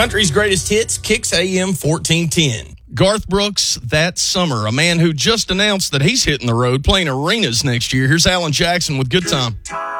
Country's Greatest Hits, Kicks AM 1410. Garth Brooks, That Summer, a man who just announced that he's hitting the road playing arenas next year. Here's Alan Jackson with Good Time.